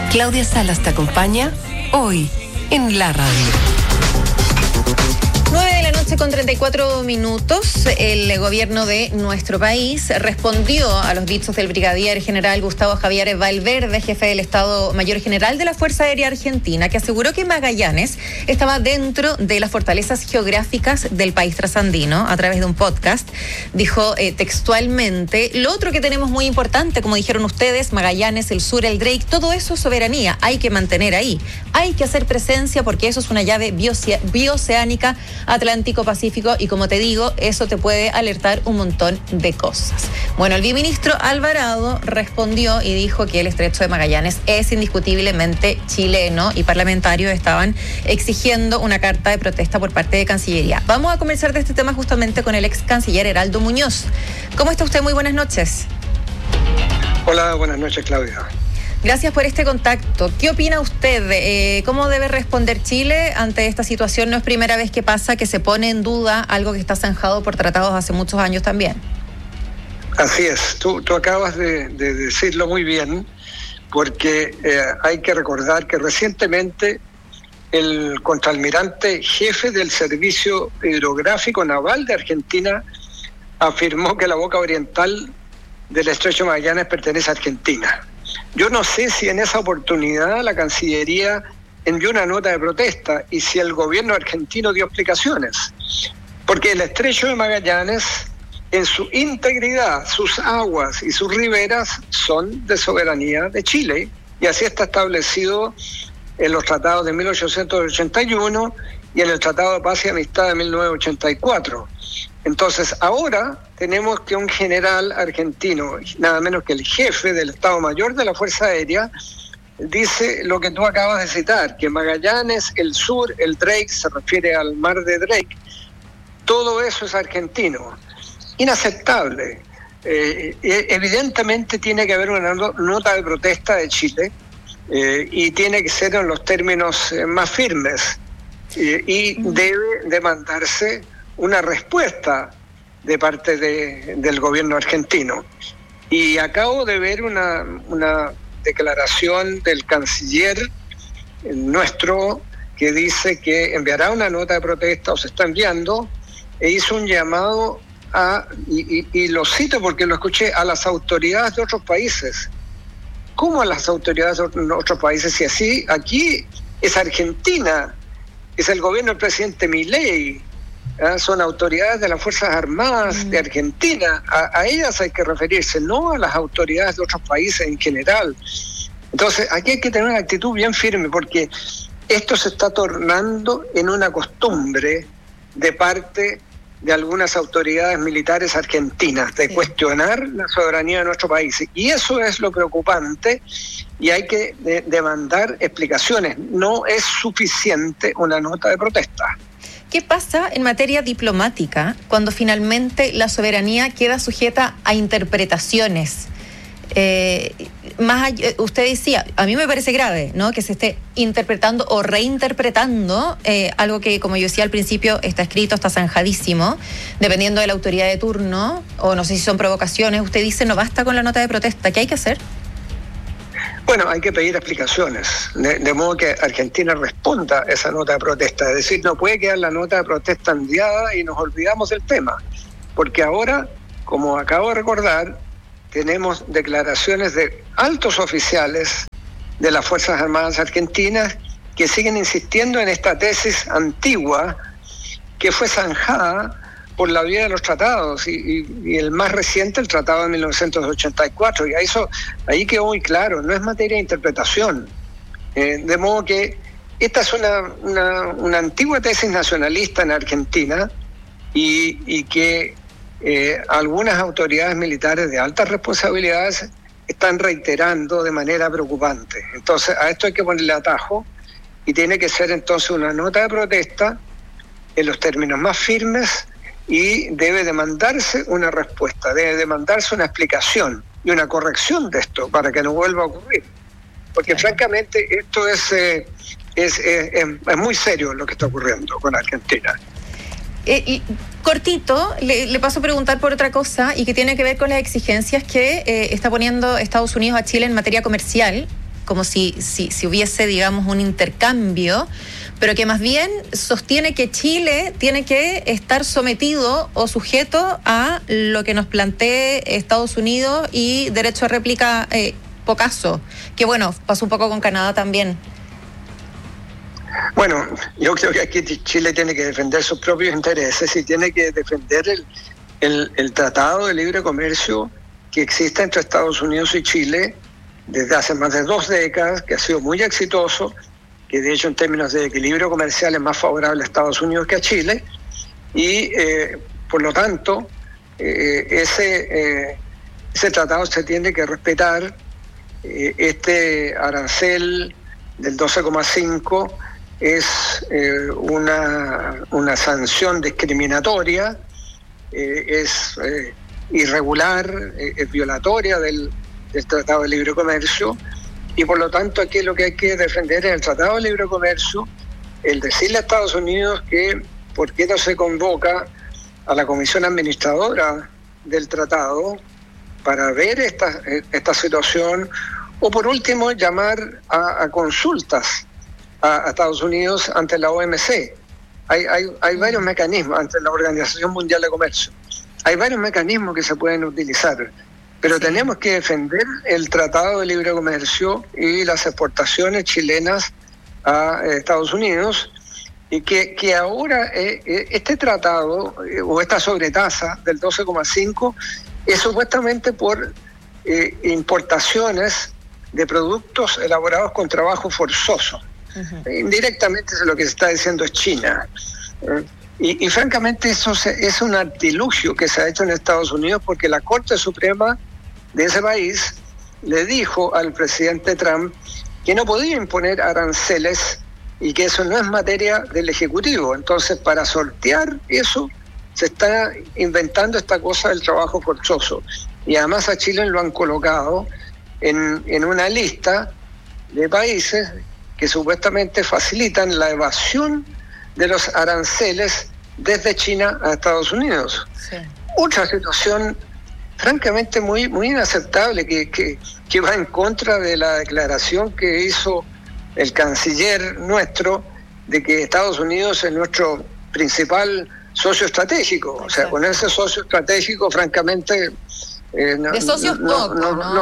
Claudia Salas te acompaña hoy en la radio. 9:34 a.m. El gobierno de nuestro país respondió a los dichos del brigadier general Gustavo Javier Valverde, jefe del Estado Mayor General de la Fuerza Aérea Argentina, que aseguró que Magallanes estaba dentro de las fortalezas geográficas del país trasandino. A través de un podcast dijo textualmente: lo otro que tenemos muy importante, como dijeron ustedes, Magallanes, el sur, el Drake, todo eso es soberanía, hay que mantener ahí, hay que hacer presencia porque eso es una llave bioceánica Atlántico-Pacífico, y como te digo, eso te puede alertar un montón de cosas. Bueno, el viceministro Alvarado respondió y dijo que el estrecho de Magallanes es indiscutiblemente chileno, y parlamentarios estaban exigiendo una carta de protesta por parte de Cancillería. Vamos a conversar de este tema justamente con el ex canciller Heraldo Muñoz. ¿Cómo está usted? Muy buenas noches. Hola, buenas noches, Claudia. Gracias por este contacto. ¿Qué opina usted? ¿Cómo debe responder Chile ante esta situación? No es primera vez que pasa, que se pone en duda algo que está zanjado por tratados hace muchos años también. Así es, tú acabas de decirlo muy bien, porque hay que recordar que recientemente el contraalmirante jefe del Servicio Hidrográfico Naval de Argentina afirmó que la boca oriental del estrecho de Magallanes pertenece a Argentina. Yo no sé si en esa oportunidad la Cancillería envió una nota de protesta y si el gobierno argentino dio explicaciones, porque el estrecho de Magallanes, en su integridad, sus aguas y sus riberas son de soberanía de Chile, y así está establecido en los tratados de 1881 y en el Tratado de Paz y Amistad de 1984. Entonces, ahora tenemos que un general argentino, nada menos que el jefe del Estado Mayor de la Fuerza Aérea, dice lo que tú acabas de citar, que Magallanes, el sur, el Drake, se refiere al mar de Drake, todo eso es argentino. Inaceptable. Evidentemente tiene que haber una nota de protesta de Chile y tiene que ser en los términos más firmes y debe demandarse una respuesta de parte del gobierno argentino. Y acabo de ver una declaración del canciller nuestro que dice que enviará una nota de protesta, o se está enviando, e hizo un llamado y lo cito porque lo escuché, a las autoridades de otros países. ¿Cómo a las autoridades de otros países? Si así, aquí es Argentina, es el gobierno del presidente Milei, son autoridades de las Fuerzas Armadas de Argentina, a ellas hay que referirse, no a las autoridades de otros países en general. Entonces, aquí hay que tener una actitud bien firme, porque esto se está tornando en una costumbre de parte de algunas autoridades militares argentinas, de cuestionar la soberanía de nuestro país. Y eso es lo preocupante, y hay que demandar explicaciones. No es suficiente una nota de protesta. ¿Qué pasa en materia diplomática cuando finalmente la soberanía queda sujeta a interpretaciones? Usted decía, a mí me parece grave, ¿no?, que se esté interpretando o reinterpretando algo que, como yo decía al principio, está escrito, está zanjadísimo, dependiendo de la autoridad de turno, o no sé si son provocaciones. Usted dice, no basta con la nota de protesta. ¿Qué hay que hacer? Bueno, hay que pedir explicaciones, de modo que Argentina responda a esa nota de protesta. Es decir, no puede quedar la nota de protesta enviada y nos olvidamos del tema, porque ahora, como acabo de recordar, tenemos declaraciones de altos oficiales de las Fuerzas Armadas Argentinas que siguen insistiendo en esta tesis antigua que fue zanjada por la vía de los tratados y el más reciente, el Tratado de 1984. Y ahí quedó muy claro, no es materia de interpretación. De modo que esta es una antigua tesis nacionalista en Argentina y que algunas autoridades militares de altas responsabilidades están reiterando de manera preocupante. Entonces, a esto hay que ponerle atajo y tiene que ser entonces una nota de protesta en los términos más firmes, y debe demandarse una respuesta, debe demandarse una explicación y una corrección de esto para que no vuelva a ocurrir. Porque francamente esto es muy serio lo que está ocurriendo con Argentina. Y cortito, le paso a preguntar por otra cosa, y que tiene que ver con las exigencias que está poniendo Estados Unidos a Chile en materia comercial, como si hubiese, digamos, un intercambio, pero que más bien sostiene que Chile tiene que estar sometido o sujeto a lo que nos plantee Estados Unidos y derecho a réplica pocaso, que bueno, pasó un poco con Canadá también. Bueno, yo creo que aquí Chile tiene que defender sus propios intereses y tiene que defender el Tratado de Libre Comercio que existe entre Estados Unidos y Chile desde hace más de 2 décadas, que ha sido muy exitoso, que de hecho en términos de equilibrio comercial es más favorable a Estados Unidos que a Chile, y por lo tanto ese tratado se tiene que respetar. Este arancel del 12,5 es una sanción discriminatoria, es irregular, es violatoria del Tratado de Libre Comercio, y por lo tanto aquí lo que hay que defender es el Tratado de Libre Comercio, el decirle a Estados Unidos que por qué no se convoca a la comisión administradora del tratado para ver esta situación, o por último llamar a consultas a Estados Unidos ante la OMC. Hay varios mecanismos ante la Organización Mundial de Comercio. Hay varios mecanismos que se pueden utilizar, pero tenemos que defender el Tratado de Libre Comercio y las exportaciones chilenas a Estados Unidos, y que ahora este tratado o esta sobretasa del 12,5 es supuestamente por importaciones de productos elaborados con trabajo forzoso. Uh-huh. Indirectamente lo que se está diciendo es China. Y francamente eso es un artilugio que se ha hecho en Estados Unidos, porque la Corte Suprema de ese país le dijo al presidente Trump que no podía imponer aranceles y que eso no es materia del Ejecutivo. Entonces, para sortear eso, se está inventando esta cosa del trabajo forzoso. Y además a Chile lo han colocado en una lista de países que supuestamente facilitan la evasión de los aranceles desde China a Estados Unidos. Sí. Otra situación francamente muy inaceptable que va en contra de la declaración que hizo el canciller nuestro de que Estados Unidos es nuestro principal socio estratégico. O sea, con ese socio estratégico, francamente, de socios no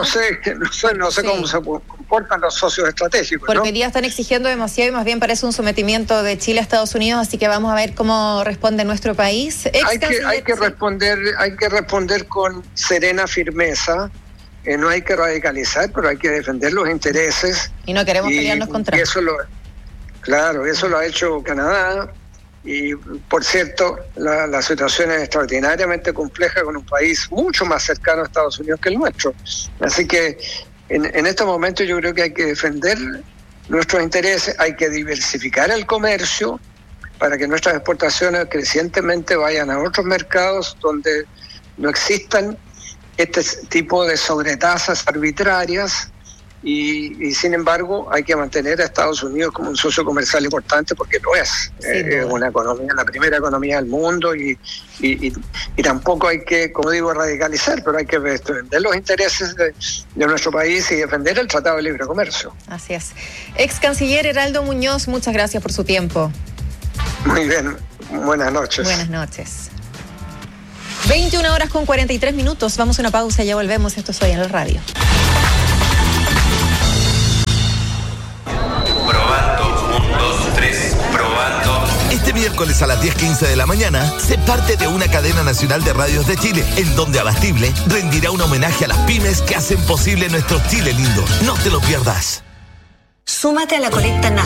sé cómo se comportan los socios estratégicos. Porque hoy día están exigiendo demasiado y más bien parece un sometimiento de Chile a Estados Unidos, así que vamos a ver cómo responde nuestro país. Hay que responder con serena firmeza. No hay que radicalizar, pero hay que defender los intereses. Y no queremos pelearnos contra. Eso lo ha hecho Canadá. Y, por cierto, la situación es extraordinariamente compleja con un país mucho más cercano a Estados Unidos que el nuestro. Así que en estos momentos yo creo que hay que defender nuestros intereses, hay que diversificar el comercio para que nuestras exportaciones crecientemente vayan a otros mercados donde no existan este tipo de sobretasas arbitrarias. Y sin embargo hay que mantener a Estados Unidos como un socio comercial importante, porque lo es. Es una economía, la primera economía del mundo, y tampoco hay que, como digo, radicalizar, pero hay que defender los intereses de nuestro país y defender el Tratado de Libre Comercio. Así es. Ex canciller Heraldo Muñoz, muchas gracias por su tiempo. Muy bien, buenas noches. Buenas noches. 21:43. Vamos a una pausa, ya volvemos. Esto es Hoy en la Radio. Este miércoles a las 10:15 de la mañana se parte de una cadena nacional de radios de Chile, en donde Abastible rendirá un homenaje a las pymes que hacen posible nuestro Chile lindo. No te lo pierdas. Súmate a la colecta nacional